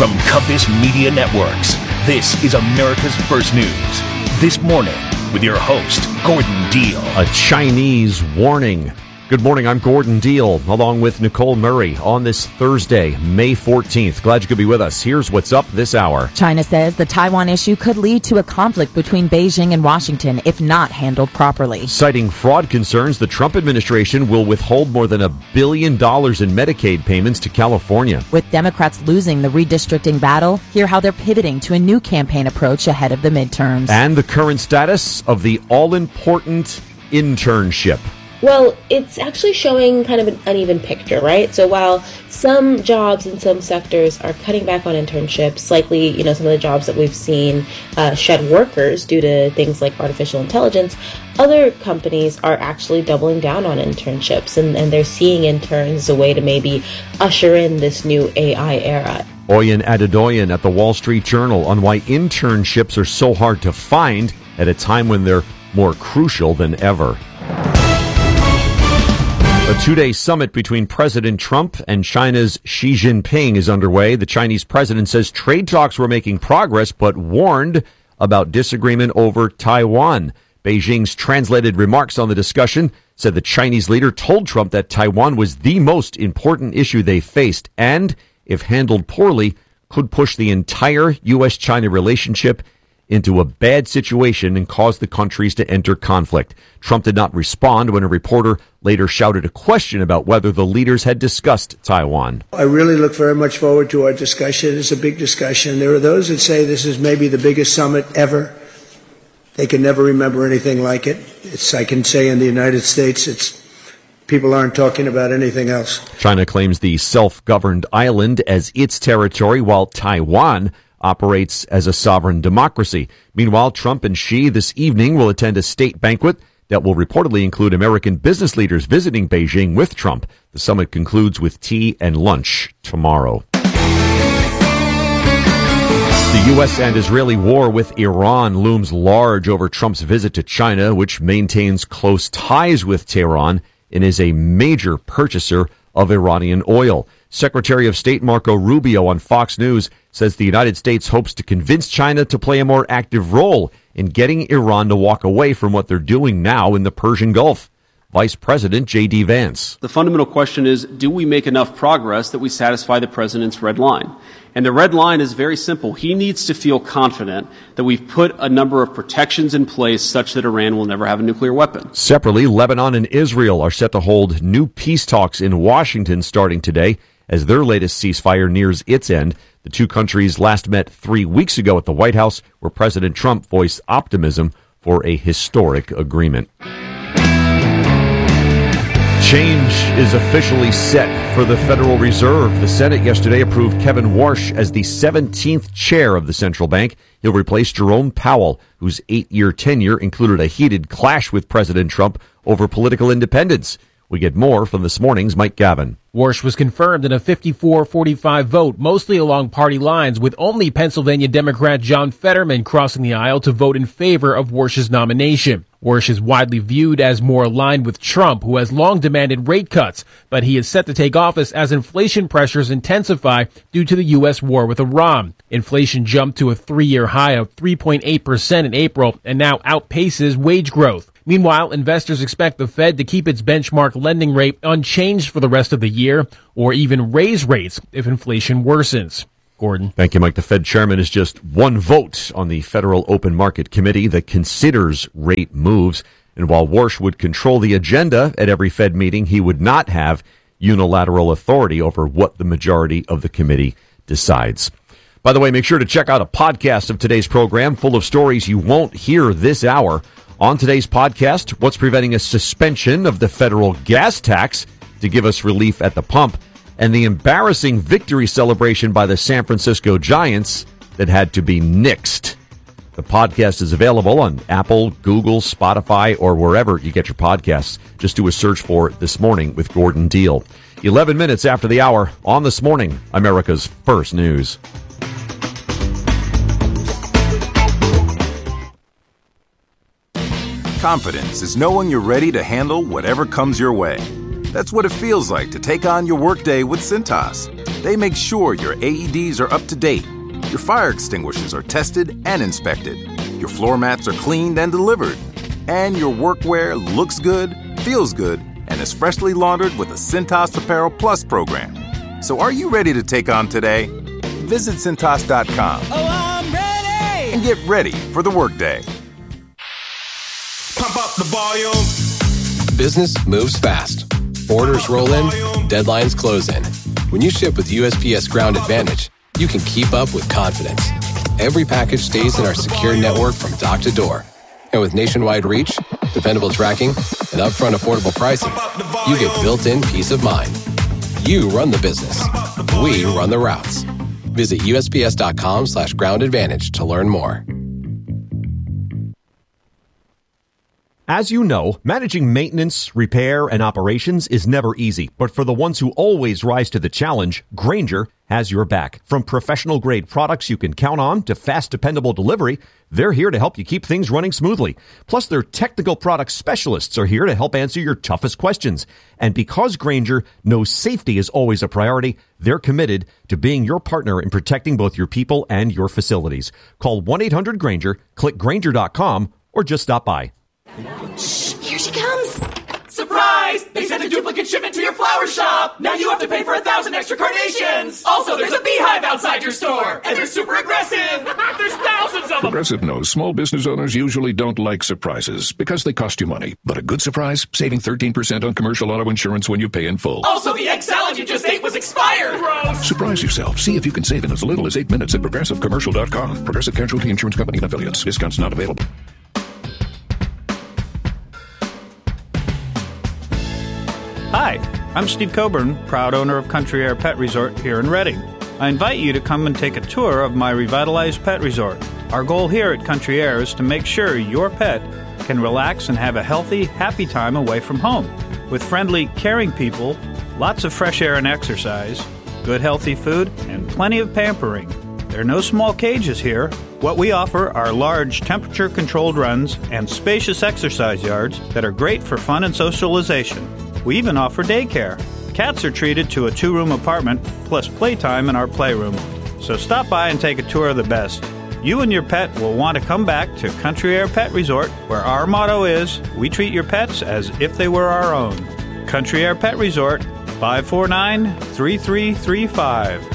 From Compass Media Networks, this is America's First News. This morning, with your host, Gordon Deal. A Chinese warning. Good morning, I'm Gordon Deal, along with Nicole Murray on this Thursday, May 14th. Glad you could be with us. Here's what's up this hour. China says the Taiwan issue could lead to a conflict between Beijing and Washington if not handled properly. Citing fraud concerns, the Trump administration will withhold more than $1 billion in Medicaid payments to California. With Democrats losing the redistricting battle, hear how they're pivoting to a new campaign approach ahead of the midterms. And the current status of the all-important internship. Well, it's actually showing kind of an uneven picture, right? So while some jobs in some sectors are cutting back on internships, likely, some of the jobs that we've seen shed workers due to things like artificial intelligence, other companies are actually doubling down on internships, and they're seeing interns as a way to maybe usher in this new AI era. Oyen Adedoyan at the Wall Street Journal on why internships are so hard to find at a time when they're more crucial than ever. A two-day summit between President Trump and China's Xi Jinping is underway. The Chinese president says trade talks were making progress, but warned about disagreement over Taiwan. Beijing's translated remarks on the discussion said the Chinese leader told Trump that Taiwan was the most important issue they faced and, if handled poorly, could push the entire U.S.-China relationship into a bad situation and cause the countries to enter conflict. Trump did not respond when a reporter later shouted a question about whether the leaders had discussed Taiwan. I really look very much forward to our discussion. It's a big discussion. There are those that say this is maybe the biggest summit ever. They can never remember anything like it. I can say in the United States, people aren't talking about anything else. China claims the self-governed island as its territory, while Taiwan operates as a sovereign democracy. Meanwhile, Trump and Xi this evening will attend a state banquet that will reportedly include American business leaders visiting Beijing with Trump. The summit concludes with tea and lunch tomorrow. The U.S. and Israeli war with Iran looms large over Trump's visit to China, which maintains close ties with Tehran and is a major purchaser of Iranian oil. Secretary of State Marco Rubio on Fox News says the United States hopes to convince China to play a more active role in getting Iran to walk away from what they're doing now in the Persian Gulf. Vice President J.D. Vance. The fundamental question is, do we make enough progress that we satisfy the president's red line? And the red line is very simple. He needs to feel confident that we've put a number of protections in place such that Iran will never have a nuclear weapon. Separately, Lebanon and Israel are set to hold new peace talks in Washington starting today as their latest ceasefire nears its end. The two countries last met 3 weeks ago at the White House, where President Trump voiced optimism for a historic agreement. Change is officially set for the Federal Reserve. The Senate yesterday approved Kevin Warsh as the 17th chair of the central bank. He'll replace Jerome Powell, whose 8-year tenure included a heated clash with President Trump over political independence. We get more from this morning's Mike Gavin. Warsh was confirmed in a 54-45 vote, mostly along party lines, with only Pennsylvania Democrat John Fetterman crossing the aisle to vote in favor of Warsh's nomination. Warsh is widely viewed as more aligned with Trump, who has long demanded rate cuts, but he is set to take office as inflation pressures intensify due to the U.S. war with Iran. Inflation jumped to a 3-year high of 3.8% in April and now outpaces wage growth. Meanwhile, investors expect the Fed to keep its benchmark lending rate unchanged for the rest of the year, or even raise rates if inflation worsens. Gordon. Thank you, Mike. The Fed chairman is just one vote on the Federal Open Market Committee that considers rate moves. And while Warsh would control the agenda at every Fed meeting, he would not have unilateral authority over what the majority of the committee decides. By the way, make sure to check out a podcast of today's program full of stories you won't hear this hour. On today's podcast, what's preventing a suspension of the federal gas tax to give us relief at the pump, and the embarrassing victory celebration by the San Francisco Giants that had to be nixed. The podcast is available on Apple, Google, Spotify, or wherever you get your podcasts. Just do a search for This Morning with Gordon Deal. 11 minutes after the hour on This Morning, America's First News. Confidence is knowing you're ready to handle whatever comes your way. That's what it feels like to take on your workday with Cintas. They make sure your AEDs are up to date, your fire extinguishers are tested and inspected, your floor mats are cleaned and delivered, and your workwear looks good, feels good, and is freshly laundered with a Cintas Apparel Plus program. So are you ready to take on today? Visit Cintas.com. Oh, I'm ready! And get ready for the workday. Pump up the volume. Business moves fast. Orders roll in, deadlines close in. When you ship with USPS Ground Advantage, you can keep up with confidence. Every package stays in our secure network from dock to door. And with nationwide reach, dependable tracking, and upfront affordable pricing, you get built-in peace of mind. You run the business. We run the routes. Visit USPS.com/Ground Advantage to learn more. As you know, managing maintenance, repair, and operations is never easy. But for the ones who always rise to the challenge, Grainger has your back. From professional-grade products you can count on to fast, dependable delivery, they're here to help you keep things running smoothly. Plus, their technical product specialists are here to help answer your toughest questions. And because Grainger knows safety is always a priority, they're committed to being your partner in protecting both your people and your facilities. Call 1-800-GRAINGER, click Grainger.com, or just stop by. Shh, here she comes. Surprise! They sent a duplicate shipment to your flower shop. Now you have to pay for 1,000 extra carnations. Also, there's a beehive outside your store, and they're super aggressive. There's thousands of them. Progressive knows small business owners usually don't like surprises because they cost you money. But a good surprise, saving 13% on commercial auto insurance when you pay in full. Also, the egg salad you just ate was expired. Gross. Surprise yourself. See if you can save in as little as 8 minutes at ProgressiveCommercial.com. Progressive Casualty Insurance Company and Affiliates. Discounts not available. Hi, I'm Steve Coburn, proud owner of Country Air Pet Resort here in Reading. I invite you to come and take a tour of my revitalized pet resort. Our goal here at Country Air is to make sure your pet can relax and have a healthy, happy time away from home. With friendly, caring people, lots of fresh air and exercise, good healthy food, and plenty of pampering. There are no small cages here. What we offer are large temperature-controlled runs and spacious exercise yards that are great for fun and socialization. We even offer daycare. Cats are treated to a 2-room apartment plus playtime in our playroom. So stop by and take a tour of the best. You and your pet will want to come back to Country Air Pet Resort, where our motto is, we treat your pets as if they were our own. Country Air Pet Resort, 549-3335.